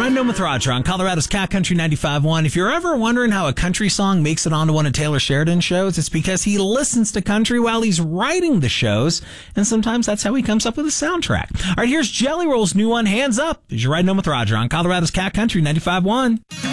Riding Home with Roger on Colorado's Cat Country 95.1. If you're ever wondering how a country song makes it onto one of Taylor Sheridan's shows, it's because he listens to country while he's writing the shows, and sometimes that's how he comes up with a soundtrack. All right, here's Jelly Roll's new one, Hands Up, as you're Riding Home with Roger on Colorado's Cat Country 95.1.